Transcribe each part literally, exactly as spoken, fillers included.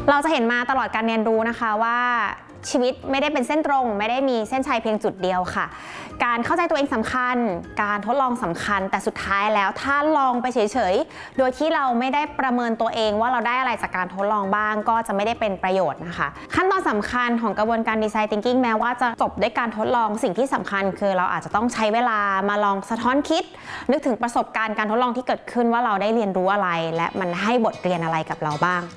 เราจะเห็นมาตลอดการเรียนรู้นะคะว่าชีวิตไม่ได้เป็นเส้นตรงไม่ได้มีเส้นชัยเพียงจุดเดียวค่ะการเข้าใจตัวเองสำคัญการทดลองสำคัญแต่สุดท้ายแล้วถ้าลองไปเฉยๆโดยที่เราไม่ได้ประเมินตัวเองว่าเราได้อะไรจากการทดลองบ้างก็จะไม่ได้เป็นประโยชน์นะคะขั้นตอนสำคัญของกระบวนการ Design Thinking แม้ว่าจะจบด้วยการทดลองสิ่งที่สำคัญคือเราอาจจะต้องใช้เวลามาลองสะท้อนคิดนึกถึงประสบการณ์การทดลองที่เกิดขึ้นว่าเราได้เรียนรู้อะไรและมันให้บทเรียนอะไรกับเราบ้าง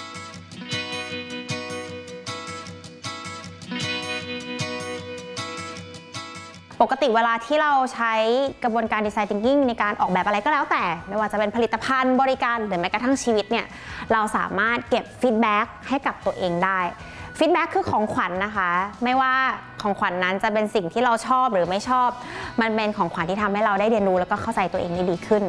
ปกติเวลาที่เราใช้กระบวนการ Design Thinking ในการออกแบบอะไรก็แล้วแต่ไม่ว่าจะเป็นผลิตภัณฑ์บริการหรือแม้กระทั่งชีวิตเนี่ยเราสามารถเก็บฟีดแบ็กให้กับตัวเองได้ฟีดแบ็กคือของขวัญ น, นะคะไม่ว่าของขวัญ น, นั้นจะเป็นสิ่งที่เราชอบหรือไม่ชอบมันเป็นของขวัญที่ทำให้เราได้เรียนรู้แล้วก็เข้าใจตัวเองได้ดีขึ้น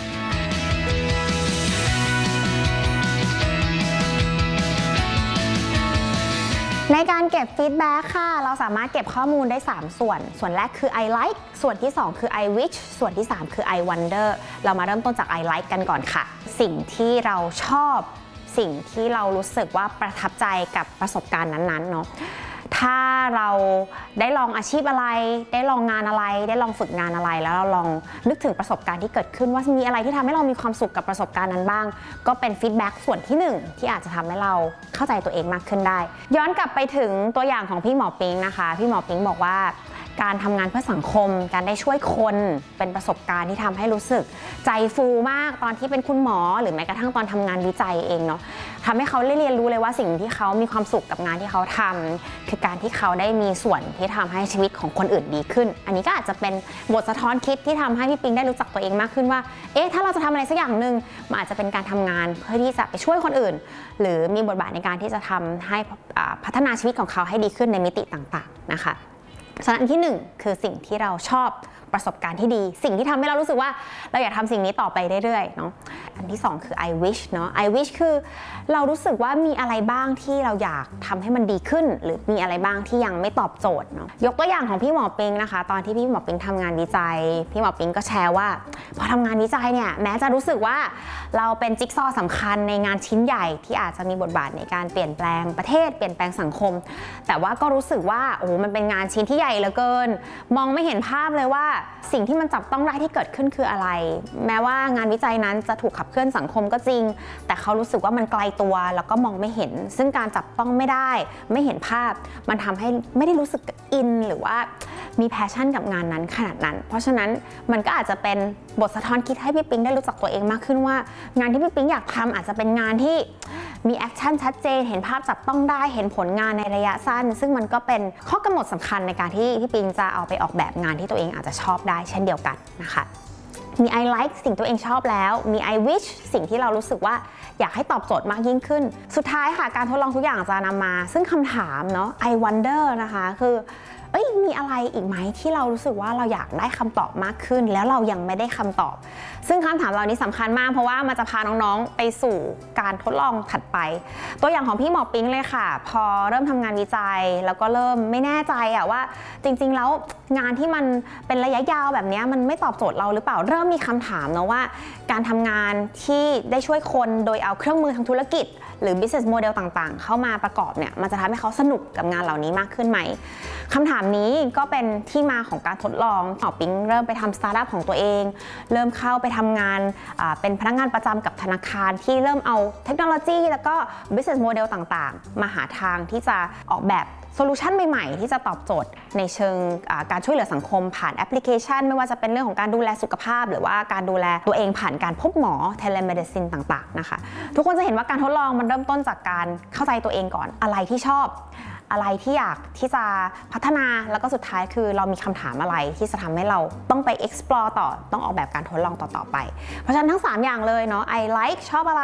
ในการเก็บฟีดแบ็กค่ะเราสามารถเก็บข้อมูลได้สามส่วนส่วนแรกคือ I like ส่วนที่สองคือ I wish ส่วนที่สามคือ I wonder เรามาเริ่มต้นจาก I like กันก่อนค่ะสิ่งที่เราชอบสิ่งที่เรารู้สึกว่าประทับใจกับประสบการณ์นั้นๆเนาะถ้าเราได้ลองอาชีพอะไรได้ลองงานอะไรได้ลองฝึกงานอะไรแล้วเราลองนึกถึงประสบการณ์ที่เกิดขึ้นว่ามีอะไรที่ทำให้เรามีความสุขกับประสบการณ์นั้นบ้างก็เป็นฟีดแบ็กส่วนที่หนึ่งที่อาจจะทำให้เราเข้าใจตัวเองมากขึ้นได้ย้อนกลับไปถึงตัวอย่างของพี่หมอปิงนะคะพี่หมอปิงบอกว่าการทำงานเพื่อสังคมการได้ช่วยคนเป็นประสบการณ์ที่ทำให้รู้สึกใจฟูมากตอนที่เป็นคุณหมอหรือแม้กระทั่งตอนทำงานวิจัยเองเนาะทำให้เขาได้เรียนรู้เลยว่าสิ่งที่เขามีความสุขกับงานที่เขาทำคือการที่เขาได้มีส่วนที่ทำให้ชีวิตของคนอื่นดีขึ้นอันนี้ก็อาจจะเป็นบทสะท้อนคิดที่ทำให้พี่ปิงได้รู้จักตัวเองมากขึ้นว่าเอ๊ะถ้าเราจะทำอะไรสักอย่างหนึ่งมันอาจจะเป็นการทำงานเพื่อที่จะไปช่วยคนอื่นหรือมีบทบาทในการที่จะทำให้พัฒนาชีวิตของเขาให้ดีขึ้นในมิติต่างๆนะคะส่วนอันที่หนึ่งคือสิ่งที่เราชอบประสบการณ์ที่ดีสิ่งที่ทำให้เรารู้สึกว่าเราอยากทำสิ่งนี้ต่อไปเรื่อยๆเนาะอันที่สองคือ I wish เนาะ I wish คือเรารู้สึกว่ามีอะไรบ้างที่เราอยากทำให้มันดีขึ้นหรือมีอะไรบ้างที่ยังไม่ตอบโจทย์เนาะยกตัวอย่างของพี่หมอปิงนะคะตอนที่พี่หมอปิงทำงานวิจัยพี่หมอปิงก็แชร์ว่าพอทำงานวิจัยเนี่ยแม้จะรู้สึกว่าเราเป็นจิ๊กซอว์สำคัญในงานชิ้นใหญ่ที่อาจจะมีบทบาทในการเปลี่ยนแปลงประเทศเปลี่ยนแปลงสังคมแต่ว่าก็รู้สึกว่าโอ้มันเป็นงานชิ้นที่ใหญ่เหลือเกินมองไม่เห็นภาพเลยว่าสิ่งที่มันจับต้องได้ที่เกิดขึ้นคืออะไรแม้ว่างานวิจัยนั้นจะถูกขับเคลื่อนสังคมก็จริงแต่เขารู้สึกว่ามันไกลตัวแล้วก็มองไม่เห็นซึ่งการจับต้องไม่ได้ไม่เห็นภาพมันทำให้ไม่ได้รู้สึกอินหรือว่ามีแพชชั่นกับงานนั้นขนาดนั้นเพราะฉะนั้นมันก็อาจจะเป็นบทสะท้อนคิดให้พี่ปิ๊งได้รู้จักตัวเองมากขึ้นว่างานที่พี่ปิ๊งอยากทำอาจจะเป็นงานที่มีแอคชั่นชัดเจนเห็นภาพจับต้องได้เห็นผลงานในระยะสั้นซึ่งมันก็เป็นข้อกำหนดสำคัญในการที่พี่ปิ๊งจะเอาไปออกแบบงานที่ตัวเองอาจจะชอบได้เช่นเดียวกันนะคะมี I like สิ่งตัวเองชอบแล้วมี I wish สิ่งที่เรารู้สึกว่าอยากให้ตอบโจทย์มากยิ่งขึ้นสุดท้ายค่ะการทดลองทุกอย่างจะนำมาซึ่งคำถามเนาะ I wonder นะคะคือเอ้ยมีอะไรอีกไหมที่เรารู้สึกว่าเราอยากได้คำตอบมากขึ้นแล้วเรายังไม่ได้คำตอบซึ่งคำถามเหล่านี้สำคัญมากเพราะว่ามันจะพาน้องๆไปสู่การทดลองถัดไปตัวอย่างของพี่หมอปิ๊งเลยค่ะพอเริ่มทำงานวิจัยแล้วก็เริ่มไม่แน่ใจอะว่าจริงๆแล้วงานที่มันเป็นระยะยาวแบบนี้มันไม่ตอบโจทย์เราหรือเปล่าเริ่มมีคำถามนะว่าการทำงานที่ได้ช่วยคนโดยเอาเครื่องมือทางธุรกิจหรือ business model ต่างๆเข้ามาประกอบเนี่ยมันจะทำให้เขาสนุกกับงานเหล่านี้มากขึ้นไหมคำถามนี้ก็เป็นที่มาของการทดลองหมอปิ๊งเริ่มไปทำสตาร์ทอัพของตัวเองเริ่มเข้าไปทำงานเป็นพนักงานประจำกับธนาคารที่เริ่มเอาเทคโนโลยีแล้วก็ business model ต่างๆมาหาทางที่จะออกแบบโซลูชันใหม่ๆที่จะตอบโจทย์ในเชิงการช่วยเหลือสังคมผ่านแอปพลิเคชันไม่ว่าจะเป็นเรื่องของการดูแลสุขภาพหรือว่าการดูแลตัวเองผ่านการพบหมอ telemedicine ต่างๆนะคะทุกคนจะเห็นว่าการทดลองมันเริ่มต้นจากการเข้าใจตัวเองก่อนอะไรที่ชอบอะไรที่อยากที่จะพัฒนาแล้วก็สุดท้ายคือเรามีคำถามอะไรที่จะทำให้เราต้องไป explore ต่อต้องออกแบบการทดลองต่อๆไปเพราะฉะนั้นทั้งสามอย่างเลยเนาะ I like ชอบอะไร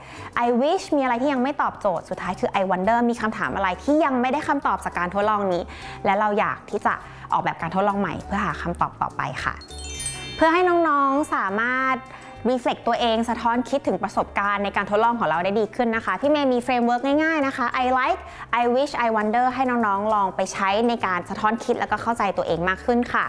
I wish มีอะไรที่ยังไม่ตอบโจทย์สุดท้ายคือ I wonder มีคำถามอะไรที่ยังไม่ได้คำตอบจากการทดลองนี้และเราอยากที่จะออกแบบการทดลองใหม่เพื่อหาคำตอบต่อไปค่ะเพื่อให้น้องๆสามารถreflect ตัวเองสะท้อนคิดถึงประสบการณ์ในการทดลองของเราได้ดีขึ้นนะคะพี่เมย์มีเฟรมเวิร์กง่ายๆนะคะ I like I wish I wonder ให้น้องๆลองไปใช้ในการสะท้อนคิดแล้วก็เข้าใจตัวเองมากขึ้นค่ะ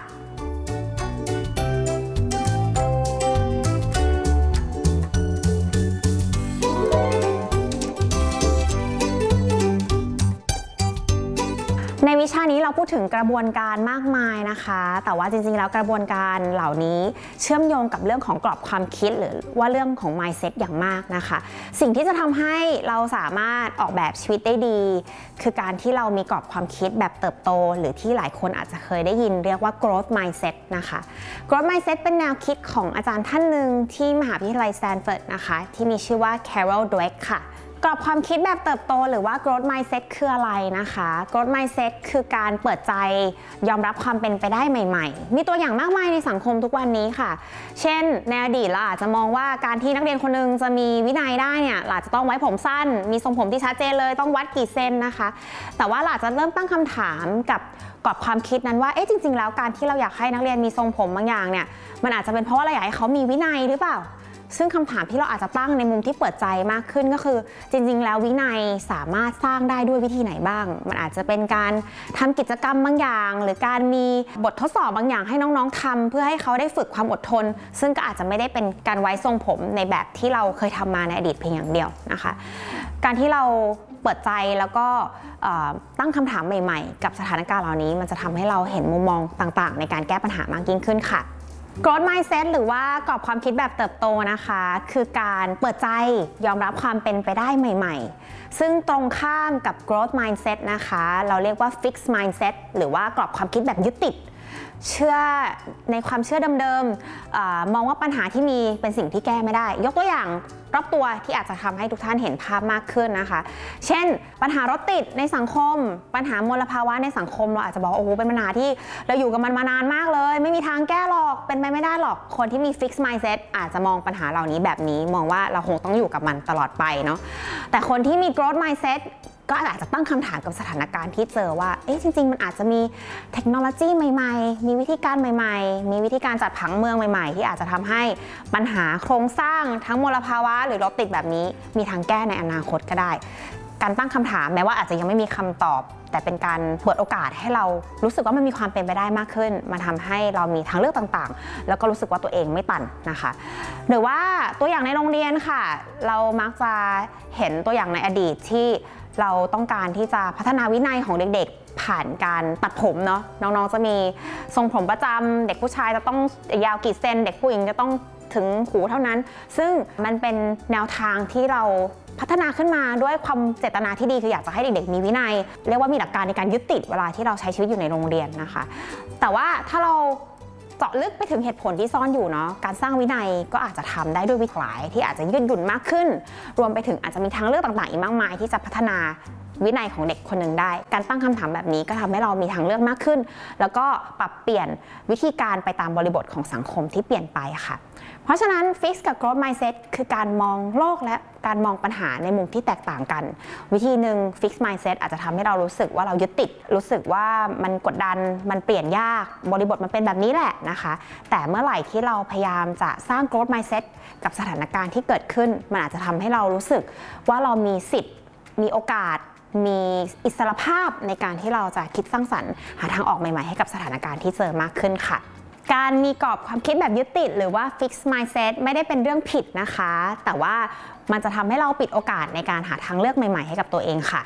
เราพูดถึงกระบวนการมากมายนะคะแต่ว่าจริงๆแล้วกระบวนการเหล่านี้เชื่อมโยงกับเรื่องของกรอบความคิดหรือว่าเรื่องของ mindset อย่างมากนะคะสิ่งที่จะทำให้เราสามารถออกแบบชีวิตได้ดีคือการที่เรามีกรอบความคิดแบบเติบโตหรือที่หลายคนอาจจะเคยได้ยินเรียกว่า growth mindset นะคะ growth mindset เป็นแนวคิดของอาจารย์ท่านหนึ่งที่มหาวิทยาลัยสแตนฟอร์ดนะคะที่มีชื่อว่า Carol Dweck ค่ะกรอบความคิดแบบเติบโตหรือว่า growth mindset คืออะไรนะคะ growth mindset คือการเปิดใจยอมรับความเป็นไปได้ใหม่ๆมีตัวอย่างมากมายในสังคมทุกวันนี้ค่ะเช่นในอดีตเราอาจจะมองว่าการที่นักเรียนคนนึงจะมีวินัยได้เนี่ยเราจะต้องไว้ผมสั้นมีทรงผมที่ชัดเจนเลยต้องวัดกี่เซนนะคะแต่ว่าเราจะเริ่มตั้งคำถามกับกรอบความคิดนั้นว่าเอ๊ะจริงๆแล้วการที่เราอยากให้นักเรียนมีทรงผมบางอย่างเนี่ยมันอาจจะเป็นเพราะว่าเราอยากให้เขามีวินัยหรือเปล่าซึ่งคำถามที่เราอาจจะตั้งในมุมที่เปิดใจมากขึ้นก็คือจริงๆแล้ววินัยสามารถสร้างได้ด้วยวิธีไหนบ้างมันอาจจะเป็นการทำกิจกรรมบางอย่างหรือการมีบททดสอบบางอย่างให้น้องๆทำเพื่อให้เขาได้ฝึกความอดทนซึ่งก็อาจจะไม่ได้เป็นการไว้ทรงผมในแบบที่เราเคยทำมาในอดีตเพียงอย่างเดียวนะคะการที่เราเปิดใจแล้วก็ตั้งคำถามใหม่ๆกับสถานการณ์เหล่านี้มันจะทำให้เราเห็นมุมมองต่างๆในการแก้ปัญหามากยิ่งขึ้นค่ะgrowth mindset หรือว่ากรอบความคิดแบบเติบโตนะคะคือการเปิดใจยอมรับความเป็นไปได้ใหม่ๆซึ่งตรงข้ามกับ growth mindset นะคะเราเรียกว่า fixed mindset หรือว่ากรอบความคิดแบบยึดติดเชื่อในความเชื่อเดิมๆมองว่าปัญหาที่มีเป็นสิ่งที่แก้ไม่ได้ยกตัวอย่างรอบตัวที่อาจจะทำให้ทุกท่านเห็นภาพมากขึ้นนะคะเช่นปัญหารถติดในสังคมปัญหามลภาวะในสังคมเราอาจจะบอกโอ้โหเป็นปัญหาที่เราอยู่กับมันมานานมากเลยไม่มีทางแก้หรอกเป็นไปไม่ได้หรอกคนที่มี fixed mindset อาจจะมองปัญหาเหล่านี้แบบนี้มองว่าเราคงต้องอยู่กับมันตลอดไปเนาะแต่คนที่มี growth mindsetก็อาจจะตั้งคำถามกับสถานการณ์ที่เจอว่าเอ๊ะจริงๆมันอาจจะมีเทคโนโลยีใหม่ๆมีวิธีการใหม่ๆมีวิธีการจัดผังเมืองใหม่ๆที่อาจจะทำให้ปัญหาโครงสร้างทั้งมลภาวะหรือรถติดแบบนี้มีทางแก้ในอนาคตก็ได้การตั้งคำถามแม้ว่าอาจจะยังไม่มีคำตอบแต่เป็นการเปิดโอกาสให้เรารู้สึกว่ามันมีความเป็นไปได้มากขึ้นมาทำให้เรามีทางเลือกต่างๆแล้วก็รู้สึกว่าตัวเองไม่ตันนะคะหรือว่าตัวอย่างในโรงเรียนค่ะเรามักจะเห็นตัวอย่างในอดีตที่เราต้องการที่จะพัฒนาวินัยของเด็กๆผ่านการตัดผมเนาะน้องๆจะมีทรงผมประจำเด็กผู้ชายจะต้องยาวกี่เซนเด็กผู้หญิงจะต้องถึงหูเท่านั้นซึ่งมันเป็นแนวทางที่เราพัฒนาขึ้นมาด้วยความเจตนาที่ดีคืออยากจะให้เด็กๆมีวินัยเรียกว่ามีหลักการในการยึดติดเวลาที่เราใช้ชีวิตอยู่ในโรงเรียนนะคะแต่ว่าถ้าเราเจาะลึกไปถึงเหตุผลที่ซ่อนอยู่เนาะการสร้างวินัยก็อาจจะทำได้ด้วยวิธีหลายที่อาจจะยืดหยุ่นมากขึ้นรวมไปถึงอาจจะมีทางเลือกต่างๆอีกมากมายที่จะพัฒนาวินัยของเด็กคนหนึ่งได้การตั้งคำถามแบบนี้ก็ทำให้เรามีทางเลือกมากขึ้นแล้วก็ปรับเปลี่ยนวิธีการไปตามบริบทของสังคมที่เปลี่ยนไปค่ะเพราะฉะนั้น Fix กับ Growth Mindset คือการมองโลกและการมองปัญหาในมุมที่แตกต่างกันวิธีหนึ่ง Fix Mindset อาจจะทำให้เรารู้สึกว่าเรายึดติดรู้สึกว่ามันกดดันมันเปลี่ยนยากบริบทมันเป็นแบบนี้แหละนะคะแต่เมื่อไหร่ที่เราพยายามจะสร้าง Growth Mindset กับสถานการณ์ที่เกิดขึ้นมันอาจจะทำให้เรารู้สึกว่าเรามีสิทธิ์มีโอกาสมีอิสรภาพในการที่เราจะคิดสร้างสรรค์หาทางออกใหม่ๆให้กับสถานการณ์ที่เจอมากขึ้นค่ะการมีกรอบความคิดแบบยึดติดหรือว่า fixed mindset ไม่ได้เป็นเรื่องผิดนะคะแต่ว่ามันจะทำให้เราปิดโอกาสในการหาทางเลือกใหม่ๆให้กับตัวเองค่ะ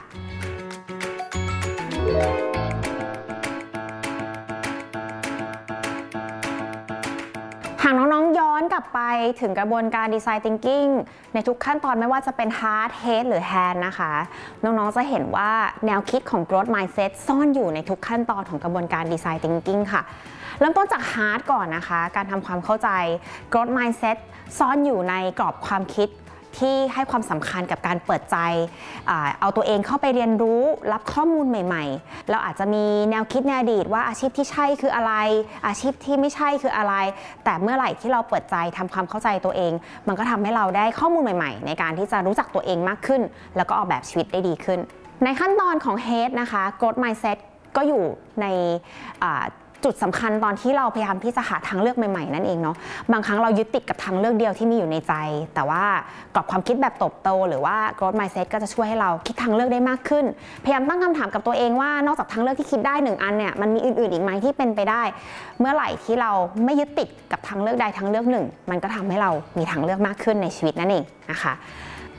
หากน้องๆย้อนกลับไปถึงกระบวนการ Design Thinking ในทุกขั้นตอนไม่ว่าจะเป็น Heart, Head หรือ Hand นะคะน้องๆจะเห็นว่าแนวคิดของ Growth Mindset ซ่อนอยู่ในทุกขั้นตอนของกระบวนการ Design Thinking ค่ะเริ่มต้นจาก Heart ก่อนนะคะการทำความเข้าใจ Growth Mindset ซ่อนอยู่ในกรอบความคิดที่ให้ความสำคัญกับการเปิดใจเอาตัวเองเข้าไปเรียนรู้รับข้อมูลใหม่ๆเราอาจจะมีแนวคิดในอดีตว่าอาชีพที่ใช่คืออะไรอาชีพที่ไม่ใช่คืออะไรแต่เมื่อไหร่ที่เราเปิดใจทำความเข้าใจตัวเองมันก็ทำให้เราได้ข้อมูลใหม่ๆในการที่จะรู้จักตัวเองมากขึ้นแล้วก็ออกแบบชีวิตได้ดีขึ้นในขั้นตอนของ Head นะคะ Growth Mindset ก็อยู่ในจุดสำคัญตอนที่เราพยายามที่จะหาทางเลือกใหม่ๆนั่นเองเนาะบางครั้งเรายึดติดกับทางเลือกเดียวที่มีอยู่ในใจแต่ว่ากรอบความคิดแบบเติบโตหรือว่า growth mindset ก็จะช่วยให้เราคิดทางเลือกได้มากขึ้นพยายามตั้งคำถามกับตัวเองว่านอกจากทางเลือกที่คิดได้หนึ่งอันเนี่ยมันมีอื่นๆอีกไหมที่เป็นไปได้เมื่อไหร่ที่เราไม่ยึดติดกับทางเลือกใดทางเลือกหนึ่งมันก็ทำให้เรามีทางเลือกมากขึ้นในชีวิตนั่นเองนะคะ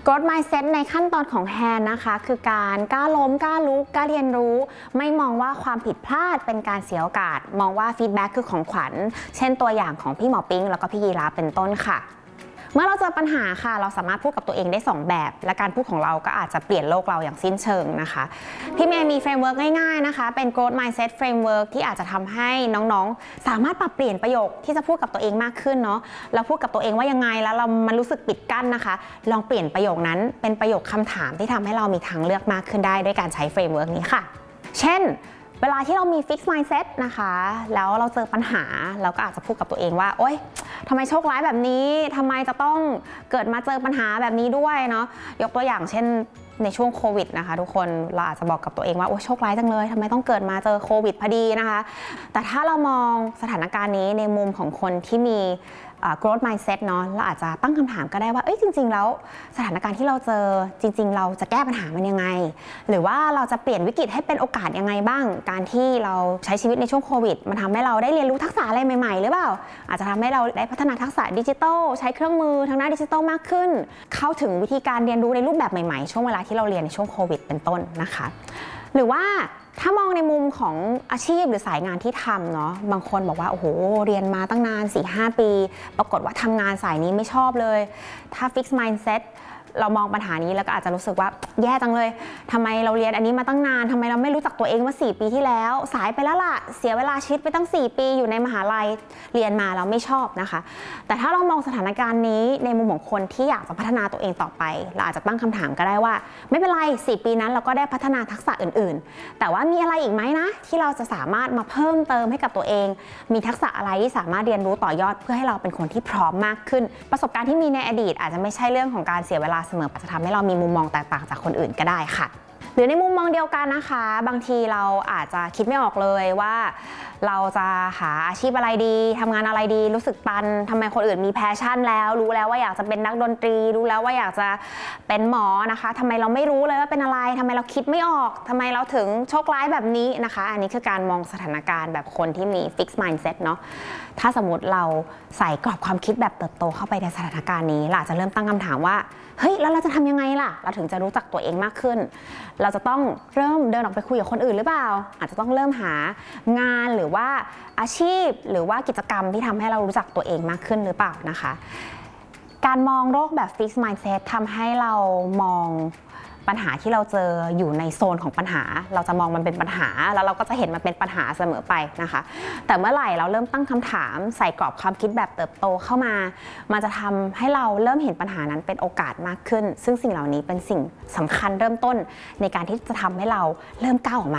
growth mindset ในขั้นตอนของแฮนนะคะคือการกล้าล้มกล้าลุกกล้าเรียนรู้ไม่มองว่าความผิดพลาดเป็นการเสียโอกาสมองว่าฟีดแบ็กคือของขวัญเช่นตัวอย่างของพี่หมอปิ๊งแล้วก็พี่ยีราเป็นต้นค่ะเมื่อเราเจอปัญหาค่ะเราสามารถพูดกับตัวเองได้สองแบบและการพูดของเราก็อาจจะเปลี่ยนโลกเราอย่างสิ้นเชิงนะคะพี่เมย์มีเฟรมเวิร์กง่ายๆนะคะเป็น growth mindset framework ที่อาจจะทำให้น้องๆสามารถปรับเปลี่ยนประโยคที่จะพูดกับตัวเองมากขึ้นเนาะเราพูดกับตัวเองว่ายังไงแล้วเรามันรู้สึกปิดกั้นนะคะลองเปลี่ยนประโยคนั้นเป็นประโยคคำถามที่ทำให้เรามีทางเลือกมากขึ้นได้ด้วยการใช้เฟรมเวิร์กนี้ค่ะเช่นเวลาที่เรามี fixed mindset นะคะแล้วเราเจอปัญหาเราก็อาจจะพูดกับตัวเองว่าโอ๊ยทำไมโชคร้ายแบบนี้ทำไมจะต้องเกิดมาเจอปัญหาแบบนี้ด้วยเนาะยกตัวอย่างเช่นในช่วงโควิดนะคะทุกคนเราอาจจะบอกกับตัวเองว่าโอ้โชคร้ายจังเลยทำไมต้องเกิดมาเจอโควิดพอดีนะคะแต่ถ้าเรามองสถานการณ์นี้ในมุมของคนที่มีgrowth mindset เนาะเราอาจจะตั้งคำถามก็ได้ว่าเอ้ยจริงๆแล้วสถานการณ์ที่เราเจอจริงๆเราจะแก้ปัญหามันยังไงหรือว่าเราจะเปลี่ยนวิกฤตให้เป็นโอกาสยังไงบ้างการที่เราใช้ชีวิตในช่วงโควิดมันทำให้เราได้เรียนรู้ทักษะอะไรใหม่ๆหรือเปล่าอาจจะทำให้เราได้พัฒนาทักษะดิจิทัลใช้เครื่องมือทางด้านดิจิทัลมากขึ้นเข้าถึงวิธีการเรียนรู้ในรูปแบบใหม่ๆช่วงเวลาที่เราเรียนในช่วงโควิดเป็นต้นนะคะหรือว่าถ้ามองในมุมของอาชีพหรือสายงานที่ทำเนาะบางคนบอกว่าโอ้โหเรียนมาตั้งนาน สี่ห้า ปีปรากฏว่าทำงานสายนี้ไม่ชอบเลยถ้า fix mindset เรามองปัญหานี้แล้วก็อาจจะรู้สึกว่าแย่จังเลยทำไมเราเรียนอันนี้มาตั้งนานทำไมเราไม่รู้จักตัวเองเมื่อสี่ปีที่แล้วสายไปแล้วล่ะเสียเวลาชีวิตไปตั้งสี่ปีอยู่ในมหาลัยเรียนมาเราไม่ชอบนะคะแต่ถ้าเรามองสถานการณ์นี้ในมุมของคนที่อยากจะพัฒนาตัวเองต่อไปเราอาจจะตั้งคำถามก็ได้ว่าไม่เป็นไรสี่ปีนั้นเราก็ได้พัฒนาทักษะอื่นๆแต่ว่ามีอะไรอีกไหมนะที่เราจะสามารถมาเพิ่มเติมให้กับตัวเองมีทักษะอะไรที่สามารถเรียนรู้ต่อยอดเพื่อให้เราเป็นคนที่พร้อมมากขึ้นประสบการณ์ที่มีในอดีตอาจจะไม่ใช่เรื่องของการเสียเวลาเสมอจะทำให้เรามีมุมมองแตกต่างจากคนอื่นก็ได้ค่ะหรือในมุมมองเดียวกันนะคะบางทีเราอาจจะคิดไม่ออกเลยว่าเราจะหาอาชีพอะไรดีทำงานอะไรดีรู้สึกตันทำไมคนอื่นมีแพชชั่นแล้วรู้แล้วว่าอยากจะเป็นนักดนตรีรู้แล้วว่าอยากจะเป็นหมอนะคะทำไมเราไม่รู้เลยว่าเป็นอะไรทำไมเราคิดไม่ออกทำไมเราถึงโชคร้ายแบบนี้นะคะอันนี้คือการมองสถานการณ์แบบคนที่มี fixed mindset เนาะถ้าสมมติเราใส่กรอบความคิดแบบเติบโตเข้าไปในสถานการณ์นี้เราอาจจะเริ่มตั้งคำถามว่าเฮ้ยแล้วเราจะทำยังไงล่ะเราถึงจะรู้จักตัวเองมากขึ้นเราจะต้องเริ่มเดินออกไปคุยกับคนอื่นหรือเปล่าอาจจะต้องเริ่มหางานหรือว่าอาชีพหรือว่ากิจกรรมที่ทำให้เรารู้จักตัวเองมากขึ้นหรือเปล่านะคะการมองโลกแบบ fixed mindset ทำให้เรามองปัญหาที่เราเจออยู่ในโซนของปัญหาเราจะมองมันเป็นปัญหาแล้วเราก็จะเห็นมันเป็นปัญหาเสมอไปนะคะแต่เมื่อไหร่เราเริ่มตั้งคำถามใส่กรอบความคิดแบบเติบโตเข้ามามันจะทำให้เราเริ่มเห็นปัญหานั้นเป็นโอกาสมากขึ้นซึ่งสิ่งเหล่านี้เป็นสิ่งสำคัญเริ่มต้นในการที่จะทำให้เราเริ่มก้าวออกมา